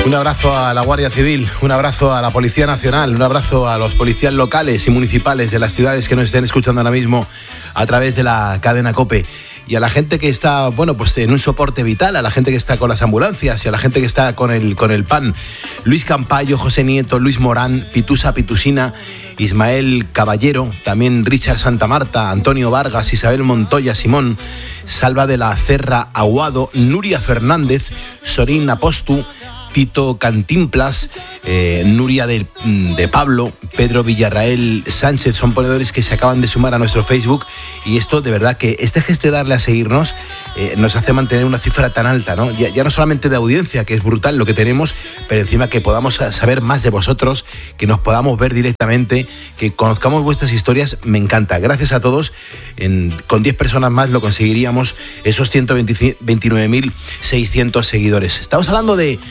Un abrazo a la Guardia Civil, un abrazo a la Policía Nacional, un abrazo a los policías locales y municipales de las ciudades que nos estén escuchando ahora mismo a través de la cadena COPE. Y a la gente que está, bueno, pues en un soporte vital, a la gente que está con las ambulancias y a la gente que está con el PAN. Luis Campayo, José Nieto, Luis Morán, Pitusa Pitusina, Ismael Caballero, también Richard Santamarta, Antonio Vargas, Isabel Montoya Simón, Salva de la Cerra Aguado, Nuria Fernández, Sorín Apostu, Tito Cantimplas, Nuria de Pablo, Pedro Villarrael Sánchez, son ponedores que se acaban de sumar a nuestro Facebook, y esto de verdad que este gesto de darle a seguirnos nos hace mantener una cifra tan alta, ¿no? Ya no solamente de audiencia, que es brutal lo que tenemos, pero encima que podamos saber más de vosotros, que nos podamos ver directamente, que conozcamos vuestras historias, me encanta. Gracias a todos, con 10 personas más lo conseguiríamos, esos 129.600 seguidores. Estamos hablando de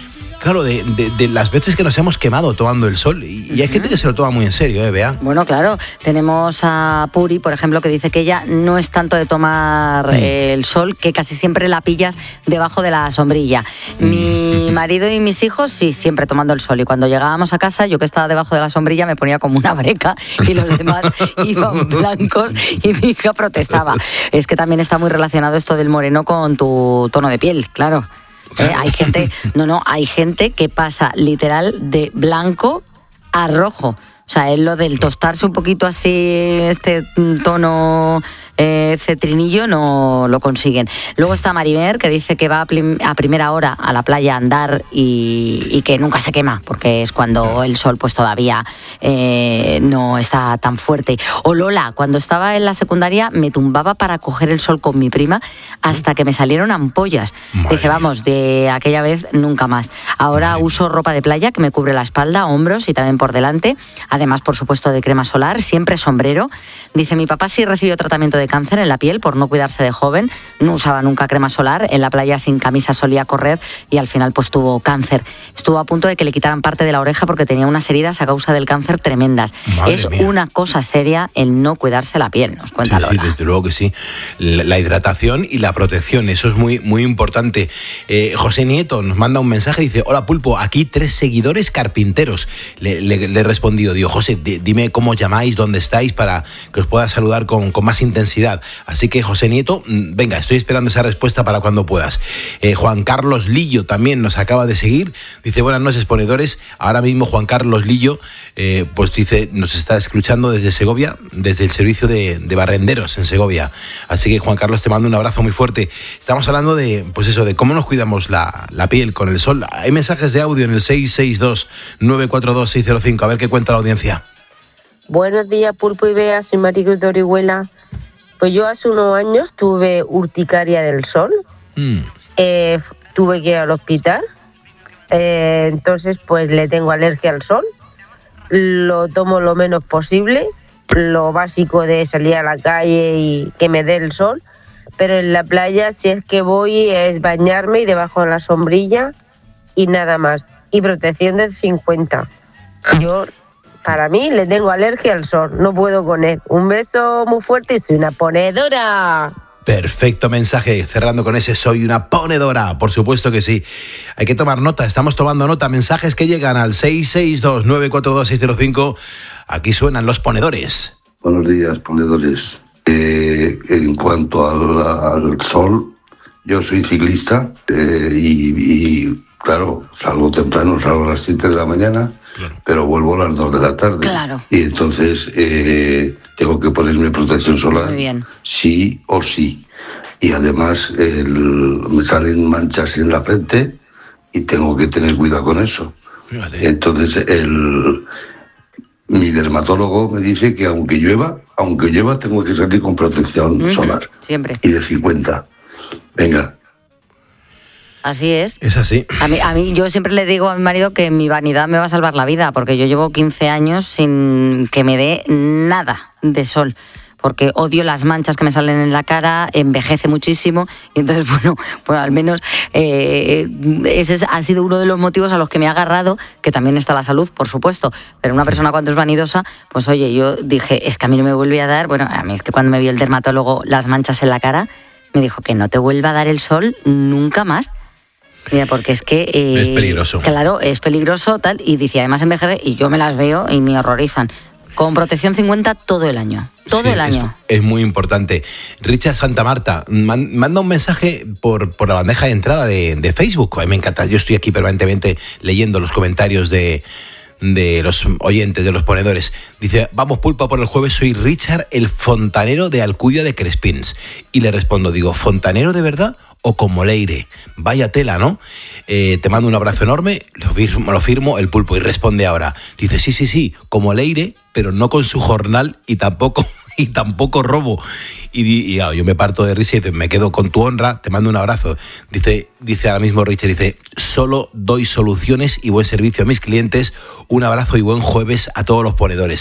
las veces que nos hemos quemado tomando el sol, y hay gente que se lo toma muy en serio, Bea. Bueno, claro, tenemos a Puri, por ejemplo, que dice que ella no es tanto de tomar el sol, que casi siempre la pillas debajo de la sombrilla. Mi marido y mis hijos, sí, siempre tomando el sol, y cuando llegábamos a casa, yo que estaba debajo de la sombrilla me ponía como una breca y los demás iban blancos y mi hija protestaba. Es que también está muy relacionado esto del moreno con tu tono de piel, claro. Hay gente que pasa literal de blanco a rojo. O sea, es lo del tostarse un poquito así, este tono cetrinillo, no lo consiguen. Luego está Marimer, que dice que va a primera hora a la playa a andar y que nunca se quema, porque es cuando el sol pues todavía no está tan fuerte. O Lola, cuando estaba en la secundaria me tumbaba para coger el sol con mi prima hasta que me salieron ampollas. Dice, vamos, de aquella vez nunca más. Ahora uso ropa de playa que me cubre la espalda, hombros y también por delante. Además, por supuesto, de crema solar, siempre sombrero. Dice, mi papá sí recibió tratamiento de cáncer en la piel por no cuidarse de joven, no usaba nunca crema solar, en la playa sin camisa solía correr y al final pues tuvo cáncer. Estuvo a punto de que le quitaran parte de la oreja porque tenía unas heridas a causa del cáncer tremendas. Madre es mía. Una cosa seria el no cuidarse la piel, nos cuenta Lola. Sí, desde luego que sí. La hidratación y la protección, eso es muy, muy importante. José Nieto nos manda un mensaje, dice, hola Pulpo, aquí 3 seguidores carpinteros. Le he respondido, digo, José, dime cómo llamáis, dónde estáis para que os pueda saludar con más intensidad. Así que, José Nieto, venga, estoy esperando esa respuesta para cuando puedas. Juan Carlos Lillo también nos acaba de seguir. Dice, buenas noches, ponedores. Ahora mismo Juan Carlos Lillo, pues dice, nos está escuchando desde Segovia, desde el servicio de barrenderos en Segovia. Así que, Juan Carlos, te mando un abrazo muy fuerte. Estamos hablando de, pues eso, de cómo nos cuidamos la piel con el sol. Hay mensajes de audio en el 662-942-605. A ver qué cuenta la audiencia. Buenos días, Pulpo y Bea, soy Maricruz de Orihuela. Pues yo hace unos años tuve urticaria del sol, tuve que ir al hospital, entonces pues le tengo alergia al sol, lo tomo lo menos posible, lo básico de salir a la calle y que me dé el sol, pero en la playa si es que voy es bañarme y debajo de la sombrilla y nada más, y protección del 50. Yo... Para mí le tengo alergia al sol, no puedo con él. Un beso muy fuerte y soy una ponedora. Perfecto mensaje, cerrando con ese soy una ponedora, por supuesto que sí. Hay que tomar nota, estamos tomando nota, mensajes que llegan al 662-942-605. Aquí suenan los ponedores. Buenos días, ponedores. En cuanto al sol, yo soy ciclista y claro, salgo temprano, salgo a las 7 de la mañana. Claro. Pero vuelvo a las 2 de la tarde. Claro. Y entonces tengo que ponerme protección solar. Muy bien. Sí o sí. Y además me salen manchas en la frente y tengo que tener cuidado con eso. Fíjate. Entonces mi dermatólogo me dice que aunque llueva tengo que salir con protección solar. Siempre. Y de 50. Venga. Así es. Es así. A mí yo siempre le digo a mi marido que mi vanidad me va a salvar la vida, porque yo llevo 15 años sin que me dé nada de sol, porque odio las manchas que me salen en la cara, envejece muchísimo, y entonces, bueno, pues al menos ese ha sido uno de los motivos a los que me ha agarrado, que también está la salud, por supuesto, pero una persona cuando es vanidosa, pues oye, yo dije, es que a mí no me vuelve a dar, bueno, a mí es que cuando me vio el dermatólogo las manchas en la cara, me dijo que no te vuelva a dar el sol nunca más. Mira, porque es que... es peligroso. Claro, es peligroso, tal, y dice, además envejece, y yo me las veo y me horrorizan. Con protección 50 todo el año. Todo el año. Es muy importante. Richard Santa Marta manda un mensaje por la bandeja de entrada de Facebook. A mí me encanta. Yo estoy aquí permanentemente leyendo los comentarios de los oyentes, de los ponedores. Dice, vamos pulpa por el jueves, soy Richard, el fontanero de Alcudia de Crespins. Y le respondo, digo, ¿fontanero de verdad o como Leire? Vaya tela, ¿no? Te mando un abrazo enorme, lo firmo, el pulpo. Y responde ahora, dice, sí, como Leire, pero no con su jornal y tampoco robo. Y yo me parto de risa y dice, me quedo con tu honra, te mando un abrazo. Dice ahora mismo Richard, dice, solo doy soluciones y buen servicio a mis clientes. Un abrazo y buen jueves a todos los ponedores.